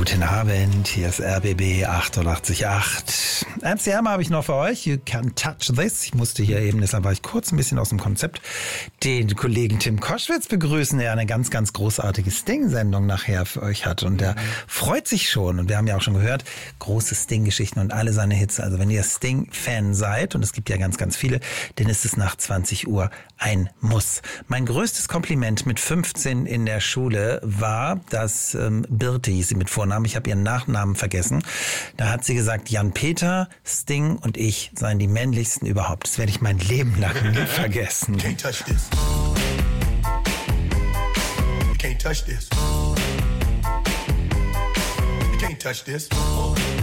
Guten Abend, hier ist RBB 88.8. MCM habe ich noch für euch, You Can Touch This. Ich musste hier eben, deshalb war ich kurz ein bisschen aus dem Konzept, den Kollegen Tim Koschwitz begrüßen, der eine ganz, ganz großartige Sting-Sendung nachher für euch hat. Und der freut sich schon. Und wir haben ja auch schon gehört, große Sting-Geschichten und alle seine Hits. Also wenn ihr Sting-Fan seid, und es gibt ja ganz, ganz viele, dann ist es nach 20 Uhr ein Muss. Mein größtes Kompliment mit 15 in der Schule war, dass Birte hieß sie mit Vornamen, ich habe ihren Nachnamen vergessen. Da hat sie gesagt, Jan-Peter, Sting und ich seien die männlichsten überhaupt. Das werde ich mein Leben lang nie vergessen. Can't touch this. You can't touch this. You can't touch this.